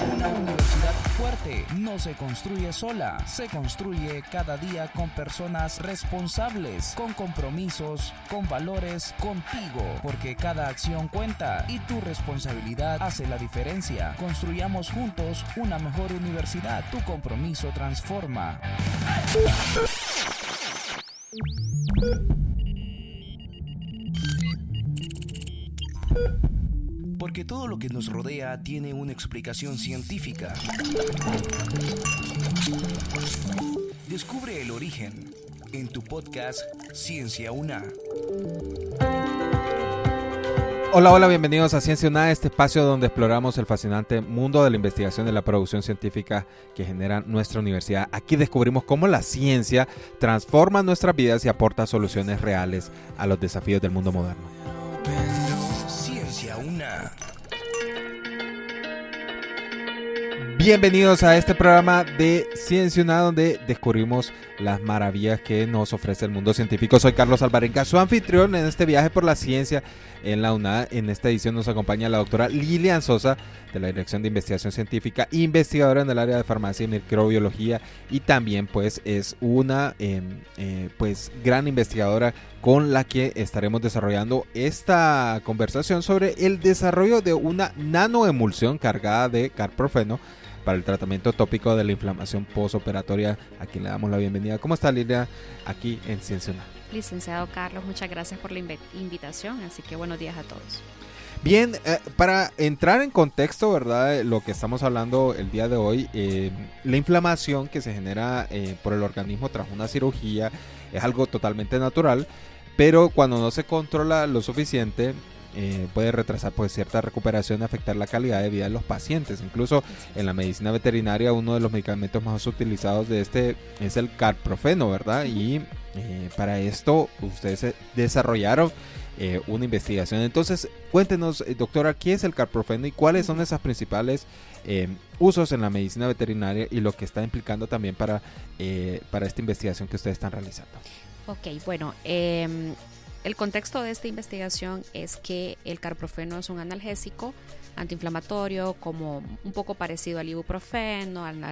Una universidad fuerte no se construye sola, se construye cada día con personas responsables, con compromisos, con valores, contigo, porque cada acción cuenta y tu responsabilidad hace la diferencia. Construyamos juntos una mejor universidad. Tu compromiso transforma. Porque todo lo que nos rodea tiene una explicación científica. Descubre el origen en tu podcast Ciencia UNA. Hola, bienvenidos a Ciencia UNA, este espacio donde exploramos el fascinante mundo de la investigación y la producción científica que genera nuestra universidad. Aquí descubrimos cómo la ciencia transforma nuestras vidas y aporta soluciones reales a los desafíos del mundo moderno. Ciencia UNA. Bienvenidos a este programa de Ciencia UNA, donde descubrimos las maravillas que nos ofrece el mundo científico. Soy Carlos Alvarenga, su anfitrión en este viaje por la ciencia en la UNA. En esta edición nos acompaña la doctora Lilian Sosa, de la Dirección de Investigación Científica, investigadora en el área de farmacia y microbiología, y también pues es una gran investigadora con la que estaremos desarrollando esta conversación sobre el desarrollo de una nanoemulsión cargada de carprofeno para el tratamiento tópico de la inflamación postoperatoria, a quien le damos la bienvenida. ¿Cómo está, Lilia, aquí en Ciencia UNA? Licenciado Carlos, muchas gracias por la invitación, así que buenos días a todos. Bien, para entrar en contexto, ¿verdad? Lo que estamos hablando el día de hoy, la inflamación que se genera por el organismo tras una cirugía es algo totalmente natural, pero cuando no se controla lo suficiente, puede retrasar pues cierta recuperación y afectar la calidad de vida de los pacientes. Incluso en la medicina veterinaria uno de los medicamentos más utilizados de este es el carprofeno, ¿verdad? Y para esto ustedes desarrollaron una investigación. Entonces cuéntenos, doctora, ¿qué es el carprofeno y cuáles son esos principales usos en la medicina veterinaria y lo que está implicando también para esta investigación que ustedes están realizando? Ok, bueno, el contexto de esta investigación es que el carprofeno es un analgésico antiinflamatorio, como un poco parecido al ibuprofeno, al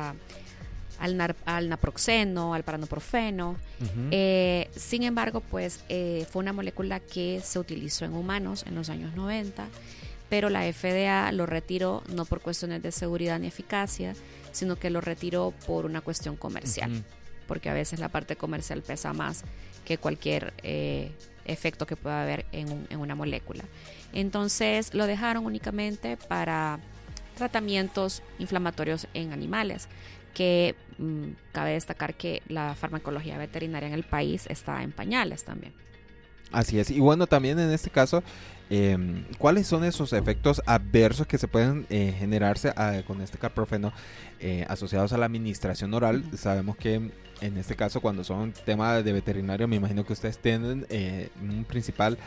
naproxeno, al paranoprofeno. Uh-huh. Sin embargo, pues fue una molécula que se utilizó en humanos en los años 90, pero la FDA lo retiró no por cuestiones de seguridad ni eficacia, sino que lo retiró por una cuestión comercial. Uh-huh. Porque a veces la parte comercial pesa más que cualquier efecto que pueda haber en una molécula. Entonces lo dejaron únicamente para tratamientos inflamatorios en animales, que cabe destacar que la farmacología veterinaria en el país está en pañales también. Así es, y bueno, también en este caso, ¿cuáles son esos efectos adversos que se pueden generarse con este carprofeno asociados a la administración oral? Uh-huh. Sabemos que en este caso, cuando son temas de veterinario, me imagino que ustedes tienen un principal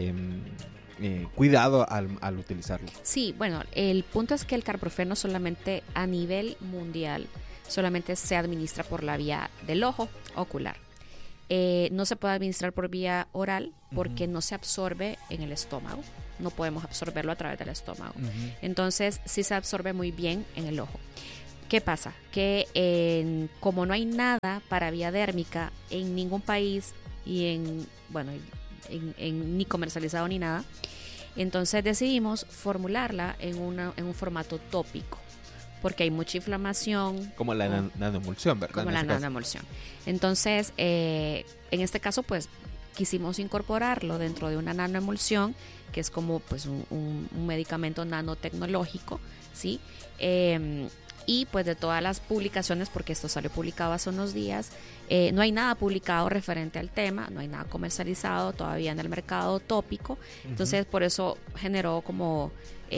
cuidado al utilizarlo. Sí, bueno, el punto es que el carprofeno solamente a nivel mundial solamente se administra por la vía del ojo ocular. No se puede administrar por vía oral porque no se absorbe en el estómago. No podemos absorberlo a través del estómago. Uh-huh. Entonces, sí se absorbe muy bien en el ojo. ¿Qué pasa? Que como no hay nada para vía dérmica en ningún país y ni comercializado ni nada, entonces decidimos formularla en un formato tópico, porque hay mucha inflamación. Como la nanoemulsión, ¿verdad? Como la nanoemulsión. Entonces, en este caso, pues, quisimos incorporarlo dentro de una nanoemulsión, que es como pues un medicamento nanotecnológico, ¿sí? Y pues de todas las publicaciones, porque esto salió publicado hace unos días, no hay nada publicado referente al tema, no hay nada comercializado todavía en el mercado tópico. Uh-huh. Entonces por eso generó como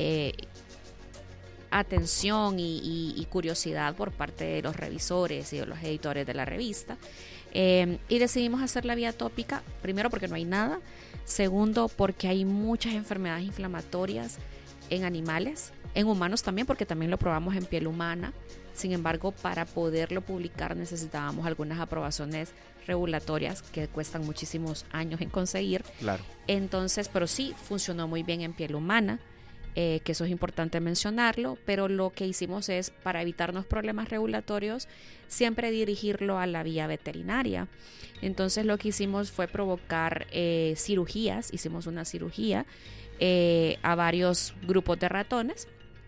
atención y curiosidad por parte de los revisores y de los editores de la revista. Y decidimos hacer la vía tópica, primero porque no hay nada, segundo porque hay muchas enfermedades inflamatorias en animales, en humanos también, porque también lo probamos en piel humana. Sin embargo, para poderlo publicar necesitábamos algunas aprobaciones regulatorias que cuestan muchísimos años en conseguir. Claro. Entonces, pero sí funcionó muy bien en piel humana. que eso es importante mencionarlo, pero lo que hicimos es, para evitarnos problemas regulatorios, siempre dirigirlo a la vía veterinaria. Entonces lo que hicimos fue provocar cirugías, hicimos una cirugía a varios grupos de ratones,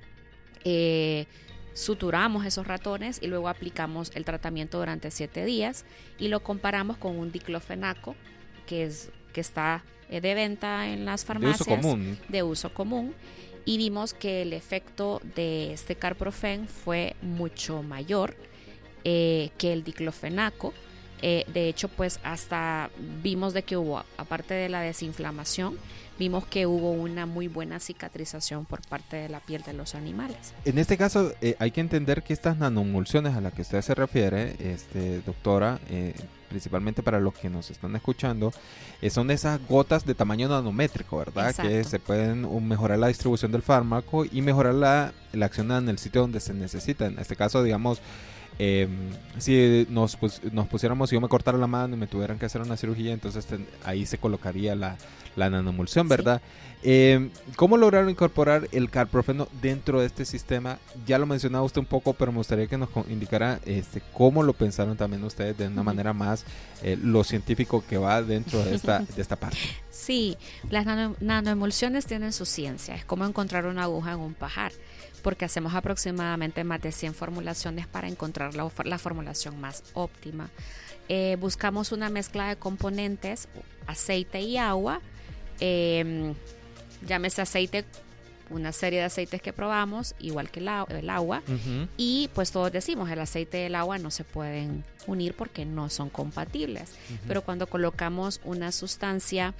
suturamos esos ratones y luego aplicamos el tratamiento durante 7 días y lo comparamos con un diclofenaco que está de venta en las farmacias de uso común, y vimos que el efecto de este carprofen fue mucho mayor que el diclofenaco. De hecho, pues hasta vimos de que hubo, aparte de la desinflamación, vimos que hubo una muy buena cicatrización por parte de la piel de los animales. En este caso, hay que entender que estas nanoemulsiones a las que usted se refiere, doctora, principalmente para los que nos están escuchando, son esas gotas de tamaño nanométrico, ¿verdad? Exacto. Que se pueden mejorar la distribución del fármaco y mejorar la acción en el sitio donde se necesita. En este caso, digamos, si nos pusiéramos, si yo me cortara la mano y me tuvieran que hacer una cirugía, entonces ahí se colocaría la nanoemulsión, ¿verdad? Sí. ¿Cómo lograron incorporar el carprofeno dentro de este sistema? Ya lo mencionaba usted un poco, pero me gustaría que nos indicara cómo lo pensaron también ustedes de una manera más lo científico que va dentro de esta parte. Sí, las nanoemulsiones tienen su ciencia, es como encontrar una aguja en un pajar, porque hacemos aproximadamente más de 100 formulaciones para encontrar la formulación más óptima. Buscamos una mezcla de componentes, aceite y agua, llámese aceite, una serie de aceites que probamos, igual que el agua, y pues todos decimos, el aceite y el agua no se pueden unir porque no son compatibles, pero cuando colocamos una sustancia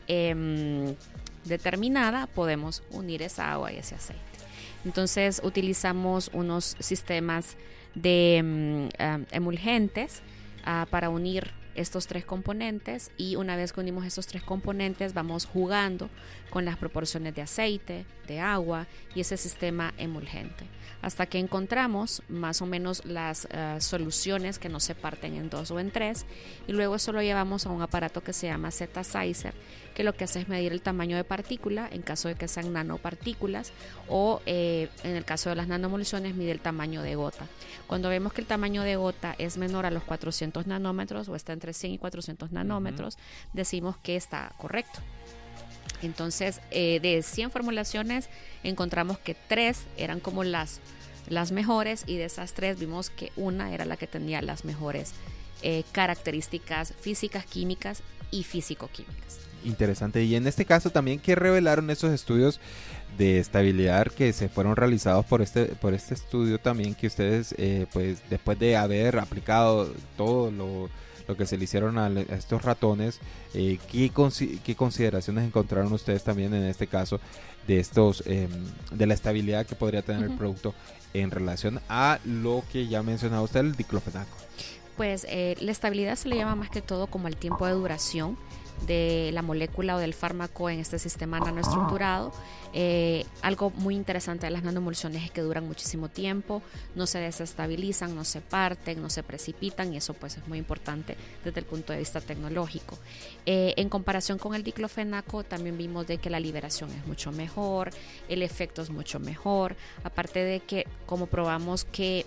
determinada, podemos unir esa agua y ese aceite. Entonces utilizamos unos sistemas de emulgentes para unir estos 3 componentes, y una vez que unimos estos 3 componentes vamos jugando con las proporciones de aceite, de agua y ese sistema emulgente, hasta que encontramos más o menos las soluciones que no se parten en 2 o en 3, y luego eso lo llevamos a un aparato que se llama Z-Sizer, que lo que hace es medir el tamaño de partícula en caso de que sean nanopartículas, o en el caso de las nanoemulsiones mide el tamaño de gota. Cuando vemos que el tamaño de gota es menor a los 400 nanómetros o está entre 100 y 400 nanómetros, decimos que está correcto. Entonces, de 100 formulaciones encontramos que 3 eran como las mejores, y de esas 3 vimos que una era la que tenía las mejores características físicas, químicas y físico-químicas. Interesante. Y en este caso también, ¿qué revelaron esos estudios de estabilidad que se fueron realizados por este estudio también, que ustedes pues después de haber aplicado todo lo que se le hicieron a estos ratones, ¿qué consideraciones encontraron ustedes también en este caso de estos de la estabilidad que podría tener el producto en relación a lo que ya mencionaba usted, el diclofenaco? Pues la estabilidad se le llama más que todo como el tiempo de duración de la molécula o del fármaco en este sistema nanoestructurado. Algo muy interesante de las nanoemulsiones es que duran muchísimo tiempo, no se desestabilizan, no se parten, no se precipitan, y eso pues es muy importante desde el punto de vista tecnológico. En comparación con el diclofenaco también vimos de que la liberación es mucho mejor, el efecto es mucho mejor, aparte de que como probamos que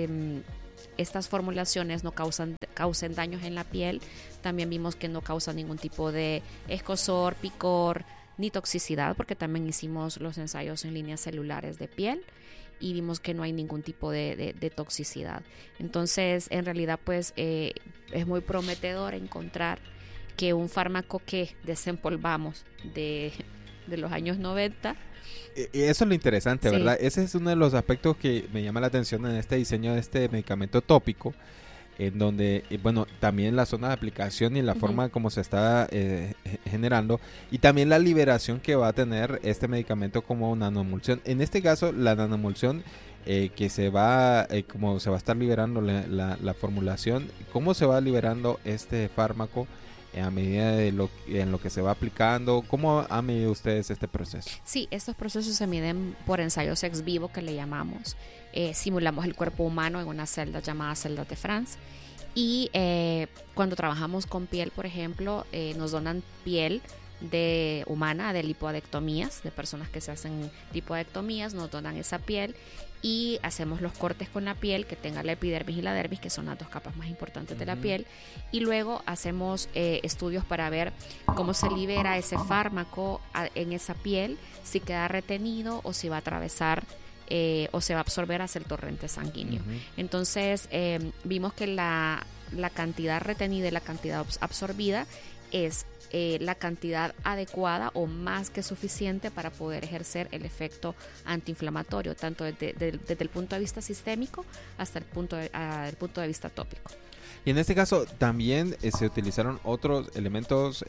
estas formulaciones no causen daños en la piel, también vimos que no causan ningún tipo de escozor, picor ni toxicidad, porque también hicimos los ensayos en líneas celulares de piel y vimos que no hay ningún tipo de toxicidad. Entonces, en realidad, pues es muy prometedor encontrar que un fármaco que desempolvamos de los años 90. Eso es lo interesante, sí, ¿verdad? Ese es uno de los aspectos que me llama la atención en este diseño de este medicamento tópico, en donde, bueno, también la zona de aplicación y la forma como se está generando, y también la liberación que va a tener este medicamento como nanoemulsión. En este caso, la nanoemulsión que se va, como se va a estar liberando la formulación, ¿cómo se va liberando este fármaco a medida de en lo que se va aplicando? ¿Cómo han medido ustedes este proceso? Sí, estos procesos se miden por ensayos ex vivo, que le llamamos. Simulamos el cuerpo humano en unas celdas llamadas celdas de France, y cuando trabajamos con piel, por ejemplo, nos donan piel de humana de lipoadectomías, de personas que se hacen lipoadectomías, nos donan esa piel y hacemos los cortes con la piel que tenga la epidermis y la dermis, que son las dos capas más importantes de la piel, y luego hacemos estudios para ver cómo se libera ese fármaco en esa piel, si queda retenido o si va a atravesar o se va a absorber hacia el torrente sanguíneo. Entonces vimos que la cantidad retenida y la cantidad absorbida es la cantidad adecuada o más que suficiente para poder ejercer el efecto antiinflamatorio, tanto desde el punto de vista sistémico hasta el punto de vista tópico. Y en este caso también se utilizaron otros elementos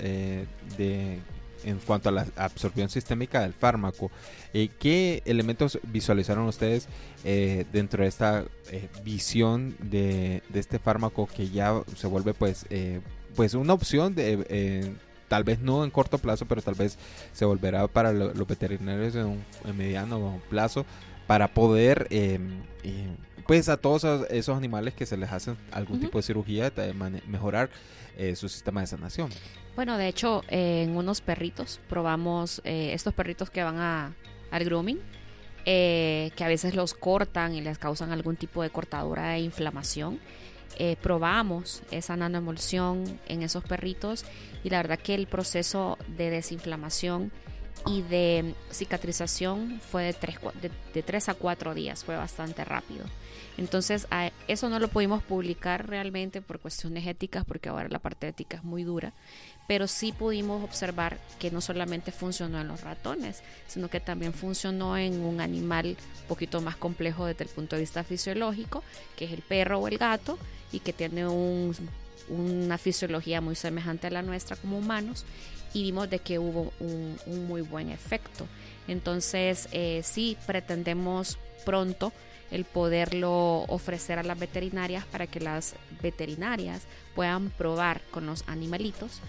en cuanto a la absorción sistémica del fármaco. ¿Qué elementos visualizaron ustedes dentro de esta visión de este fármaco que ya se vuelve pues una opción de tal vez no en corto plazo, pero tal vez se volverá para los veterinarios en mediano plazo, para poder pues a todos esos animales que se les hacen algún tipo de cirugía, mejorar su sistema de sanación? Bueno, de hecho, en unos perritos probamos estos perritos que van al grooming, que a veces los cortan y les causan algún tipo de cortadura e inflamación. Probamos esa nanoemulsión en esos perritos y la verdad que el proceso de desinflamación y de cicatrización fue de 3 a 4 días, fue bastante rápido. Entonces eso no lo pudimos publicar realmente por cuestiones éticas, porque ahora la parte ética es muy dura, pero sí pudimos observar que no solamente funcionó en los ratones, sino que también funcionó en un animal un poquito más complejo desde el punto de vista fisiológico, que es el perro o el gato, y que tiene una fisiología muy semejante a la nuestra como humanos, y vimos de que hubo un muy buen efecto. Entonces sí pretendemos pronto el poderlo ofrecer a las veterinarias para que las veterinarias puedan probar con los animalitos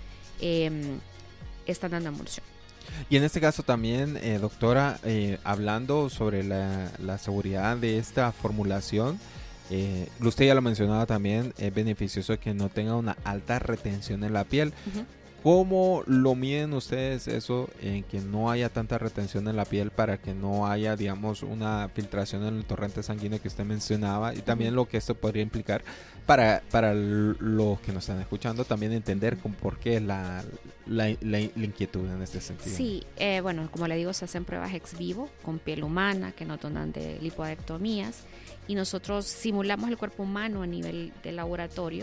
esta nanoemulsión. Y en este caso también, doctora, hablando sobre la seguridad de esta formulación, usted ya lo mencionaba también, es beneficioso que no tenga una alta retención en la piel. ¿Cómo lo miden ustedes eso, en que no haya tanta retención en la piel para que no haya, digamos, una filtración en el torrente sanguíneo que usted mencionaba? Y también lo que esto podría implicar para los que nos están escuchando, también entender por qué la inquietud en este sentido. Sí, bueno, como le digo, se hacen pruebas ex vivo con piel humana que nos donan de lipoadectomías, y nosotros simulamos el cuerpo humano a nivel de laboratorio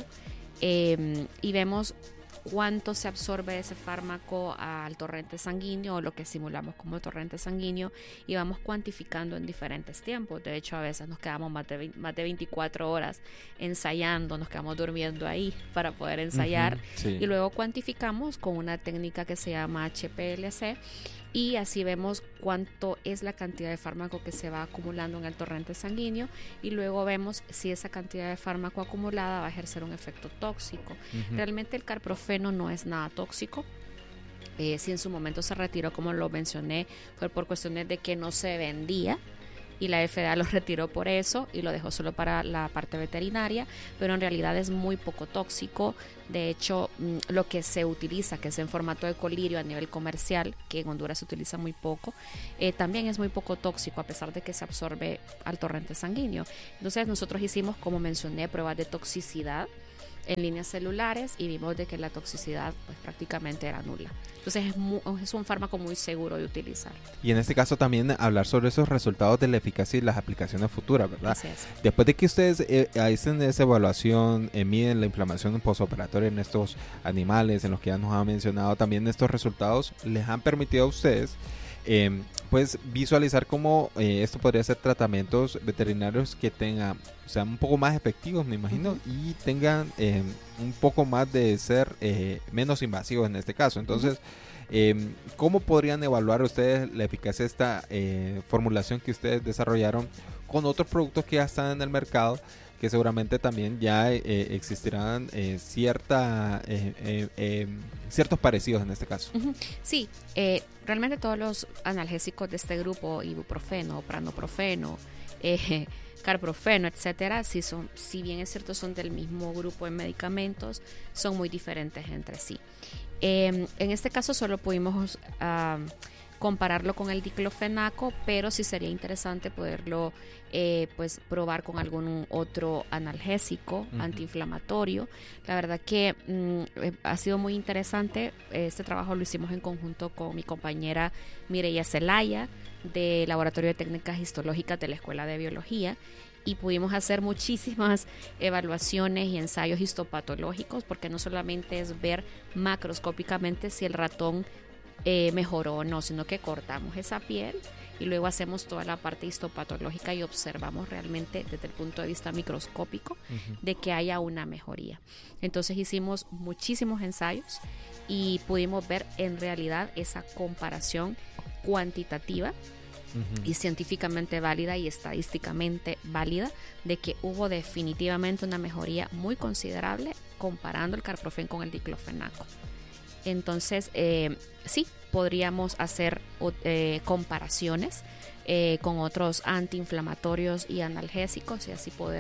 y vemos cuánto se absorbe ese fármaco al torrente sanguíneo, o lo que simulamos como torrente sanguíneo, y vamos cuantificando en diferentes tiempos. De hecho, a veces nos quedamos más de 24 horas ensayando, nos quedamos durmiendo ahí para poder ensayar, y luego cuantificamos con una técnica que se llama HPLC, y así vemos cuánto es la cantidad de fármaco que se va acumulando en el torrente sanguíneo, y luego vemos si esa cantidad de fármaco acumulada va a ejercer un efecto tóxico. Realmente el carprofeno no es nada tóxico. Si en su momento se retiró, como lo mencioné, fue por cuestiones de que no se vendía, y la FDA lo retiró por eso y lo dejó solo para la parte veterinaria, pero en realidad es muy poco tóxico. De hecho, lo que se utiliza, que es en formato de colirio a nivel comercial, que en Honduras se utiliza muy poco, también es muy poco tóxico, a pesar de que se absorbe al torrente sanguíneo. Entonces nosotros hicimos, como mencioné, pruebas de toxicidad en líneas celulares y vimos de que la toxicidad pues prácticamente era nula. Entonces es un fármaco muy seguro de utilizar. Y en este caso también hablar sobre esos resultados de la eficacia y las aplicaciones futuras, ¿verdad? Así es. Después de que ustedes hacen esa evaluación, miden la inflamación postoperatoria en estos animales, en los que ya nos han mencionado, también estos resultados les han permitido a ustedes pues visualizar cómo esto podría ser tratamientos veterinarios que sean un poco más efectivos, me imagino, y tengan un poco más de ser menos invasivos en este caso. Entonces, ¿cómo podrían evaluar ustedes la eficacia de esta formulación que ustedes desarrollaron con otros productos que ya están en el mercado, que seguramente también ya existirán ciertos parecidos en este caso? Sí, realmente todos los analgésicos de este grupo, ibuprofeno, pranoprofeno, carprofeno, etcétera, si bien es cierto son del mismo grupo de medicamentos, son muy diferentes entre sí. En este caso solo pudimos compararlo con el diclofenaco, pero sí sería interesante poderlo pues probar con algún otro analgésico, antiinflamatorio. La verdad que ha sido muy interesante. Este trabajo lo hicimos en conjunto con mi compañera Mireya Zelaya del Laboratorio de Técnicas Histológicas de la Escuela de Biología, y pudimos hacer muchísimas evaluaciones y ensayos histopatológicos, porque no solamente es ver macroscópicamente si el ratón mejoró o no, sino que cortamos esa piel y luego hacemos toda la parte histopatológica y observamos realmente desde el punto de vista microscópico de que haya una mejoría. Entonces hicimos muchísimos ensayos y pudimos ver en realidad esa comparación cuantitativa y científicamente válida y estadísticamente válida de que hubo definitivamente una mejoría muy considerable comparando el carprofen con el diclofenaco. Entonces, sí, podríamos hacer comparaciones con otros antiinflamatorios y analgésicos y así poder